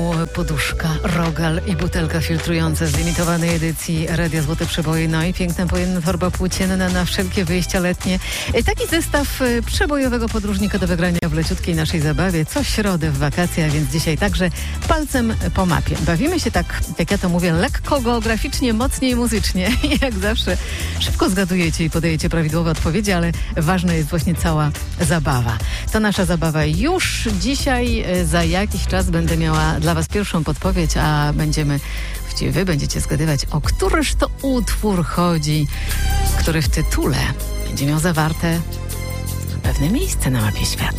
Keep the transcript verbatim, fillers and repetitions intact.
Poduszka, rogal i butelka filtrująca z limitowanej edycji Radia Złote Przeboje. No i piękna pojemna torba płócienna na wszelkie wyjścia letnie. Taki zestaw przebojowego podróżnika do wygrania w leciutkiej naszej zabawie. Co środę w wakacje, a więc dzisiaj także palcem po mapie. Bawimy się tak, jak ja to mówię, lekko geograficznie, mocniej muzycznie. Jak zawsze szybko zgadujecie i podajecie prawidłowe odpowiedzi, ale ważna jest właśnie cała zabawa. To nasza zabawa już dzisiaj. Za jakiś czas będę miała dla Was pierwszą podpowiedź, a będziemy, właściwie Wy będziecie zgadywać, o któryż to utwór chodzi, który w tytule będzie miał zawarte pewne miejsce na mapie świata.